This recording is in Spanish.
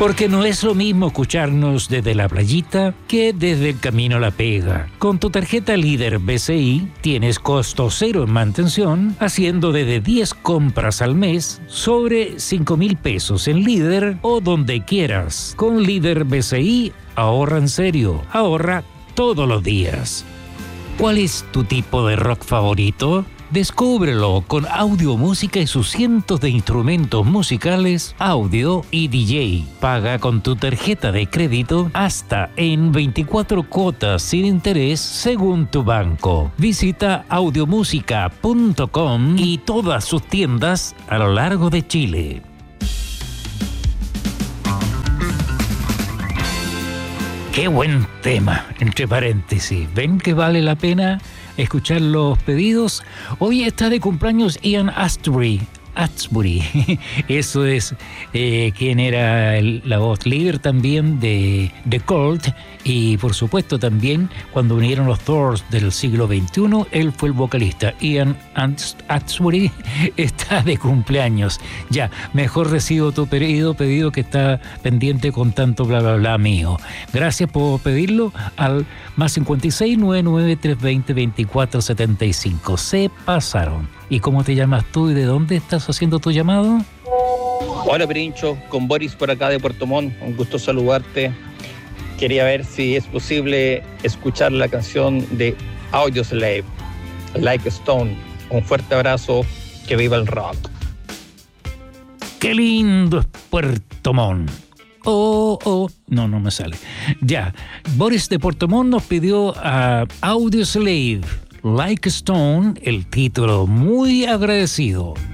Porque no es lo mismo escucharnos desde la playita que desde el camino a la pega. Con tu tarjeta Líder BCI tienes costo cero en mantención, haciendo desde 10 compras al mes sobre 5.000 pesos en Líder o donde quieras. Con Líder BCI, ahorra en serio, ahorra todos los días. ¿Cuál es tu tipo de rock favorito? Descúbrelo con audio, música y sus cientos de instrumentos musicales, audio y DJ. Paga con tu tarjeta de crédito hasta en 24 cuotas sin interés según tu banco. Visita audiomusica.com y todas sus tiendas a lo largo de Chile. ¡Qué buen tema! Entre paréntesis, ¿ven que vale la pena escuchar los pedidos? Hoy está de cumpleaños Ian Astbury. Eso es quien era la voz líder también de The Cult, y por supuesto también cuando vinieron los Doors del siglo XXI, él fue el vocalista. Ian Astbury está de cumpleaños. Ya, mejor recibo tu pedido que está pendiente con tanto bla bla bla mío. Gracias por pedirlo al +56 99 320 2475. Se pasaron. ¿Y cómo te llamas tú y de dónde estás haciendo tu llamado? Hola Pirincho, con Boris por acá de Puerto Montt, un gusto saludarte. Quería ver si es posible escuchar la canción de Audioslave, Like a Stone. Un fuerte abrazo, que viva el rock. ¡Qué lindo es Puerto Montt! No me sale. Ya, Boris de Puerto Montt nos pidió a Audioslave, Like a Stone, el título, muy agradecido.